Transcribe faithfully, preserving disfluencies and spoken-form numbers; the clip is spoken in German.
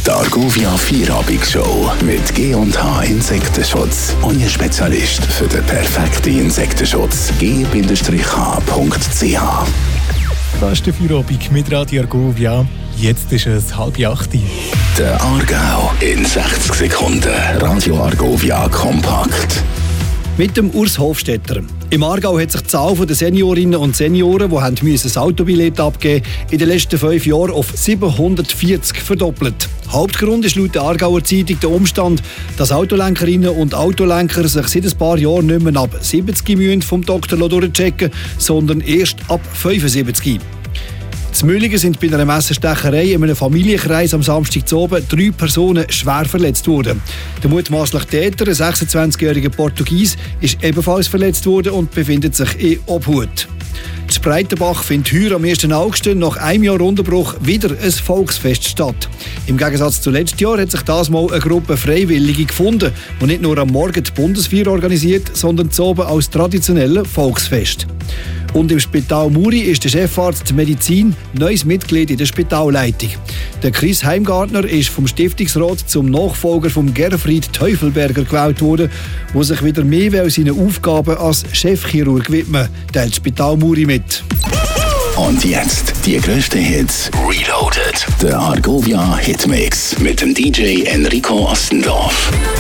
Die Argovia Vierabendshow mit G und H Insektenschutz. Euer Spezialist für den perfekten Insektenschutz. g Bindestrich h punkt c h. Das ist der Feierabend mit Radio Argovia. Jetzt ist es halb acht. Der Aargau in sechzig Sekunden. Radio Argovia kompakt. Mit dem Urs Hofstetter. Im Aargau hat sich die Zahl der Seniorinnen und Senioren, die das Autobillett abgeben mussten, in den letzten fünf Jahren auf siebenhundertvierzig verdoppelt. Hauptgrund ist laut der Aargauer Zeitung der Umstand, dass Autolenkerinnen und Autolenker sich seit ein paar Jahren nicht mehr ab siebzig müssen vom Doktor durchchecken, sondern erst ab fünfundsiebzig. In Müllingen sind bei einer Messerstecherei in einem Familienkreis am Samstag zu oben drei Personen schwer verletzt worden. Der mutmaßliche Täter, ein sechsundzwanzigjähriger Portugies, ist ebenfalls verletzt worden und befindet sich in Obhut. In Spreitenbach findet heuer am ersten August nach einem Jahr Unterbruch wieder ein Volksfest statt. Im Gegensatz zu letztes Jahr hat sich das mal eine Gruppe Freiwillige gefunden, die nicht nur am Morgen die Bundeswehr organisiert, sondern zu oben als traditionelles Volksfest. Und im Spital Muri ist der Chefarzt Medizin neues Mitglied in der Spitalleitung. Der Chris Heimgartner ist vom Stiftungsrat zum Nachfolger von Gerfried Teufelberger gewählt worden, der sich wieder mehr seinen Aufgaben als Chefchirurg widmen, teilt Spital Muri mit. Und jetzt die grössten Hits Reloaded. Der Argovia Hitmix mit dem D J Enrico Ostendorf.